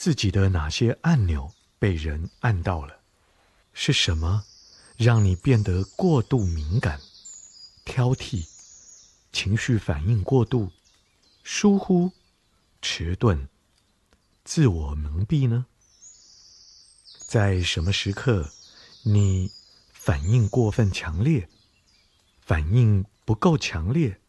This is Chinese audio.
自己的哪些按钮被人按到了？是什么让你变得过度敏感、挑剔、情绪反应过度、疏忽、迟钝、自我蒙蔽呢？在什么时刻你反应过分强烈，反应不够强烈，